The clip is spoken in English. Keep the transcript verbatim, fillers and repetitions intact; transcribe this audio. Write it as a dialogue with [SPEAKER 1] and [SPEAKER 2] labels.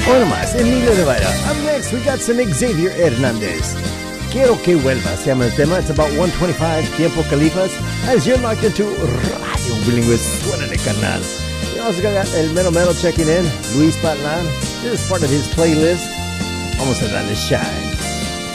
[SPEAKER 1] Bueno más, Emilio de Vara. Up next, we got some Xavier Hernandez. Quiero que vuelvas, se llama el tema. It's about one twenty-five, Tiempo Califas. As you're locked into Radio Bilingüe, suénale, carnal. We also got El Mero Mero checking in, Luis Patlan. This is part of his playlist. Vamos a darle shine.